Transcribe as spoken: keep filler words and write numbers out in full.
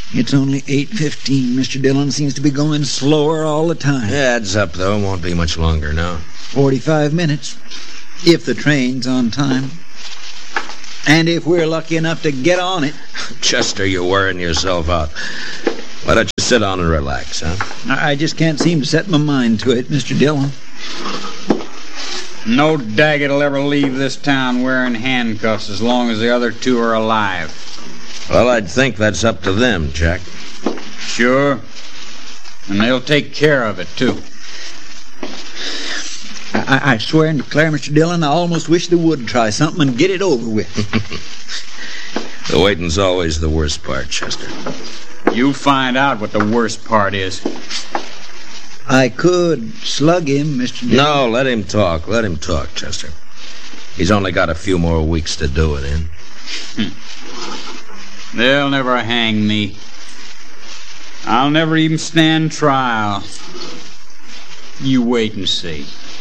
It's only eight fifteen. Mister Dillon seems to be going slower all the time. Yeah, adds up, though. Won't be much longer now. Forty-five minutes, if the train's on time. And if we're lucky enough to get on it. Chester, you're wearing yourself out. Why don't you sit down and relax, huh? I just can't seem to set my mind to it, Mister Dillon. No Daggett will ever leave this town wearing handcuffs as long as the other two are alive. Well, I'd think that's up to them, Jack. Sure. And they'll take care of it, too. I, I swear and declare, Mister Dillon, I almost wish they would try something and get it over with. The waiting's always the worst part, Chester. You find out what the worst part is. I could slug him, Mister Dillon. No, let him talk. Let him talk, Chester. He's only got a few more weeks to do it in. They'll never hang me. I'll never even stand trial. You wait and see.